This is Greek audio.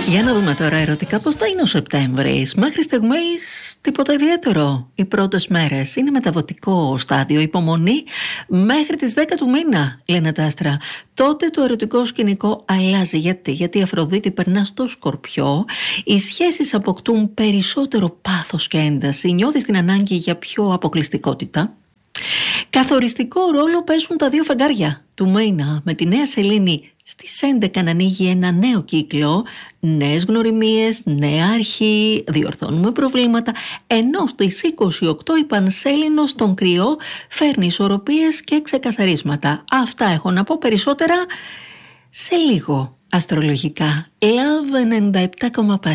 Για να δούμε τώρα ερωτικά πώς θα είναι ο Σεπτέμβρης. Μέχρι στιγμής τίποτα ιδιαίτερο. Οι πρώτες μέρες είναι μεταβατικό στάδιο, υπομονή μέχρι τις 10 του μήνα, λένε τα άστρα. Τότε το ερωτικό σκηνικό αλλάζει. Γιατί η Αφροδίτη περνά στο Σκορπιό, οι σχέσεις αποκτούν περισσότερο πάθος και ένταση, νιώθεις την ανάγκη για πιο αποκλειστικότητα. Καθοριστικό ρόλο παίζουν τα δύο φεγγάρια του μήνα, με τη νέα σελήνη στις 11 να ανοίγει ένα νέο κύκλο, νέες γνωριμίες, νέα αρχή, διορθώνουμε προβλήματα, ενώ στις 28 η Πανσέλινο στον Κριό φέρνει ισορροπίες και ξεκαθαρίσματα. Αυτά έχω να πω, περισσότερα σε λίγο αστρολογικά. Love 97,5.